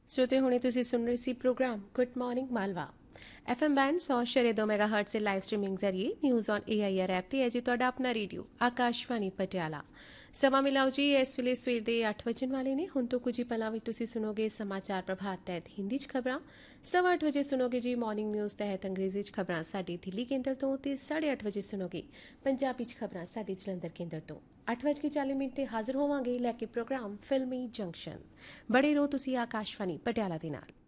श्रोते हुणे तुसी सुन रहे C program good morning Malwa FM band 100.2 megahertz से लाइव स्ट्रीमिंग जरिए न्यूज़ ऑन AIR ऐप ਤੇ ਹੈ ਜੀ ਤੁਹਾਡਾ ਆਪਣਾ ਰੇਡੀਓ ਆਕਾਸ਼ਵਾਣੀ ਪਟਿਆਲਾ। ਸਮਾਂ ਮਿਲਾਓ ਜੀ ਇਸ ਵੇਲੇ ਸਵੇਰ ਦੇ 8 ਵਜਣ ਵਾਲੇ ਨੇ। ਹੁਣ ਤੋਂ ਕੁਝ ਹੀ ਪਲਾਂ ਵਿੱਚ ਤੁਸੀਂ ਸੁਣੋਗੇ ਸਮਾਚਾਰ ਪ੍ਰਭਾਤ ਤਹਿਤ ਹਿੰਦੀ 'ਚ ਖਬਰਾਂ। 8:15 ਵਜੇ ਸੁਣੋਗੇ ਜੀ ਮਾਰਨਿੰਗ ਨਿਊਜ਼ ਤਹਿਤ ਅੰਗਰੇਜ਼ੀ 'ਚ ਖਬਰਾਂ ਸਾਡੇ ਦਿੱਲੀ ਕੇਂਦਰ ਤੋਂ ਤੇ 8:30 ਵਜੇ ਸੁਣੋਗੇ ਪੰਜਾਬੀ 'ਚ ਖਬਰਾਂ ਸਾਡੇ ਜਲੰਧਰ ਕੇਂਦਰ ਤੋਂ। 8:40 ਤੇ ਹਾਜ਼ਰ ਹੋਵਾਂਗੇ ਲੈ ਕੇ ਪ੍ਰੋਗਰਾਮ ਫਿਲਮੀ ਜੰਕਸ਼ਨ। ਬੜੇ ਰਹੋ ਤੁਸੀਂ ਆਕਾਸ਼ਵਾਣੀ ਪਟਿਆਲਾ ਦੇ ਨਾਲ।